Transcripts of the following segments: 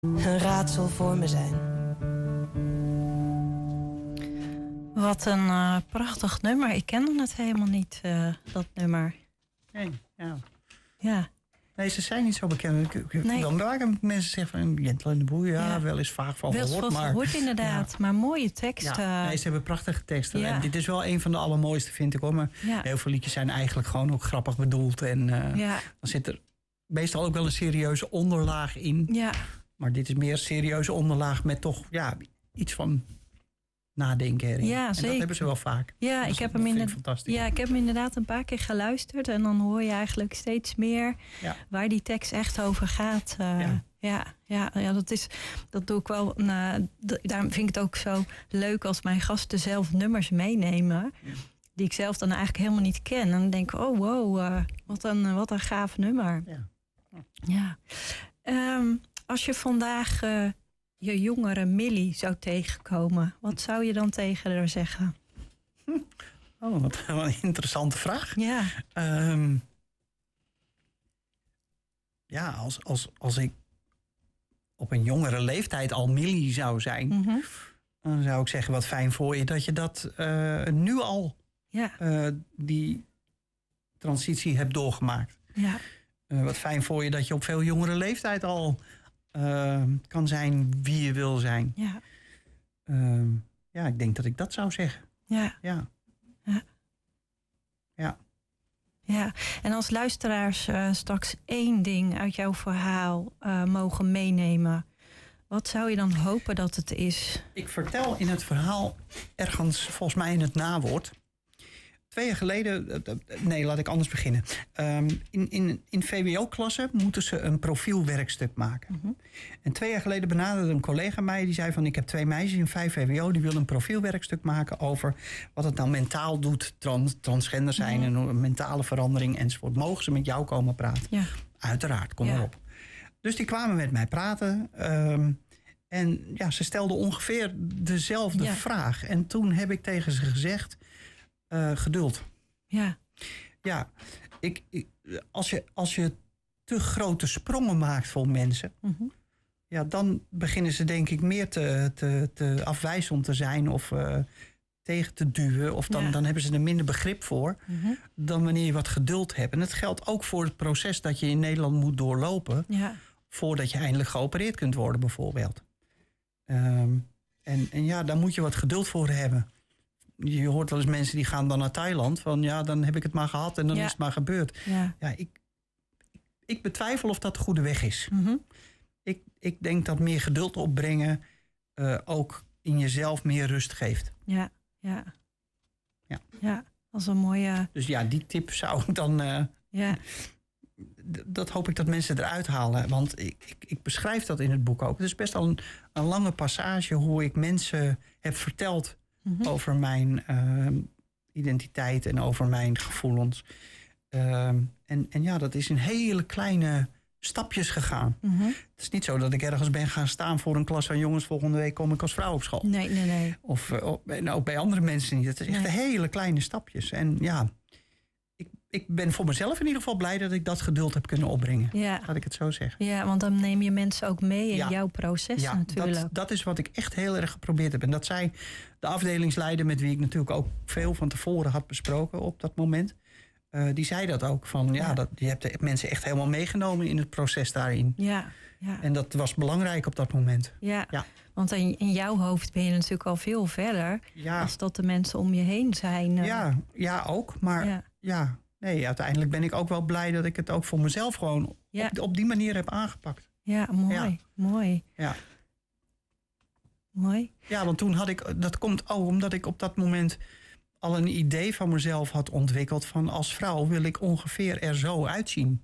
Een raadsel voor me zijn. Wat een prachtig nummer. Ik kende het helemaal niet, dat nummer. Nee, ja. Ja. Nee, ze zijn niet zo bekend. Dan waren mensen zeggen van Jentel en de Boer, wel eens vaak van gehoord. Wel eens gehoord inderdaad, maar mooie teksten. Ja, nee, ze hebben prachtige teksten. Ja. En dit is wel een van de allermooiste, vind ik hoor. Maar heel veel liedjes zijn eigenlijk gewoon ook grappig bedoeld. En dan zit er meestal ook wel een serieuze onderlaag in. Ja. Maar dit is meer een serieuze onderlaag met toch iets van nadenken erin. Ja, en zeker. dat hebben ze wel vaak. Ja, ik heb hem inderdaad een paar keer geluisterd. En dan hoor je eigenlijk steeds meer waar die tekst echt over gaat. Dat doe ik wel. Daarom vind ik het ook zo leuk als mijn gasten zelf nummers meenemen. Ja. Die ik zelf dan eigenlijk helemaal niet ken. En dan denk ik, oh wow, wat een gaaf nummer. Ja. Als je vandaag je jongere Millie zou tegenkomen, wat zou je dan tegen haar zeggen? Oh, wat een interessante vraag. Ja. Als ik op een jongere leeftijd al Millie zou zijn, dan zou ik zeggen, wat fijn voor je dat je dat nu al die transitie hebt doorgemaakt. Ja. Wat fijn voor je dat je op veel jongere leeftijd al kan zijn wie je wil zijn. Ja, ik denk dat ik dat zou zeggen. Ja, en als luisteraars straks 1 ding uit jouw verhaal mogen meenemen, wat zou je dan hopen dat het is? Ik vertel in het verhaal ergens, volgens mij in het nawoord, 2 jaar geleden, nee, laat ik anders beginnen. In VWO-klassen moeten ze een profielwerkstuk maken. En 2 jaar geleden benaderde een collega mij, die zei van, ik heb 2 meisjes in 5 VWO, die willen een profielwerkstuk maken over wat het nou mentaal doet, transgender zijn en een mentale verandering enzovoort. Mogen ze met jou komen praten? Ja. Uiteraard, kom maar op. Dus die kwamen met mij praten. En ze stelden ongeveer dezelfde vraag. En toen heb ik tegen ze gezegd, geduld. Ja, als je te grote sprongen maakt voor mensen, dan beginnen ze denk ik meer te afwijzend te zijn of tegen te duwen. Of dan hebben ze er minder begrip voor dan wanneer je wat geduld hebt. En dat geldt ook voor het proces dat je in Nederland moet doorlopen voordat je eindelijk geopereerd kunt worden bijvoorbeeld. Daar moet je wat geduld voor hebben. Je hoort wel eens mensen die gaan dan naar Thailand. Van dan heb ik het maar gehad en dan is het maar gebeurd. Ik betwijfel of dat de goede weg is. Ik denk dat meer geduld opbrengen ook in jezelf meer rust geeft. Ja, dat is een mooie. Dus die tip zou ik dan. Dat hoop ik dat mensen eruit halen. Want ik beschrijf dat in het boek ook. Het is best al een lange passage hoe ik mensen heb verteld over mijn identiteit en over mijn gevoelens. Dat is in hele kleine stapjes gegaan. Het is niet zo dat ik ergens ben gaan staan voor een klas van jongens, volgende week kom ik als vrouw op school. Nee. En ook bij andere mensen niet. Het is echt hele kleine stapjes. En ik ben voor mezelf in ieder geval blij dat ik dat geduld heb kunnen opbrengen. Laat ik het zo zeggen. Ja, want dan neem je mensen ook mee in jouw proces natuurlijk. Dat is wat ik echt heel erg geprobeerd heb. En dat zei de afdelingsleider, met wie ik natuurlijk ook veel van tevoren had besproken op dat moment. Die zei dat ook. Van, je hebt de mensen echt helemaal meegenomen in het proces daarin. Ja. En dat was belangrijk op dat moment. Ja. Want in jouw hoofd ben je natuurlijk al veel verder. Als dat de mensen om je heen zijn. Ja, ook. Maar nee, uiteindelijk ben ik ook wel blij dat ik het ook voor mezelf gewoon op die manier heb aangepakt. Ja, mooi. Ja. Mooi. Ja, want toen had ik, dat komt omdat ik op dat moment al een idee van mezelf had ontwikkeld van als vrouw wil ik ongeveer er zo uitzien.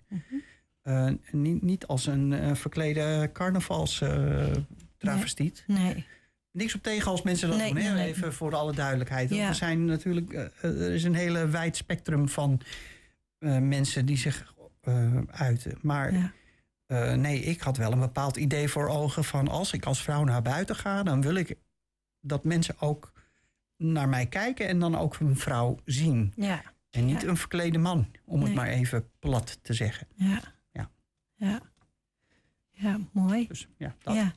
Niet als een verklede carnavalstravestiet. Nee. Niks op tegen als mensen dat doen. Nee. Even voor alle duidelijkheid. Er zijn natuurlijk, er is een hele wijd spectrum van mensen die zich uiten. Maar nee, ik had wel een bepaald idee voor ogen van als ik als vrouw naar buiten ga, dan wil ik dat mensen ook naar mij kijken en dan ook een vrouw zien. Ja. En niet een verklede man, om het maar even plat te zeggen. Ja, mooi. Dus ja, dat. Ja.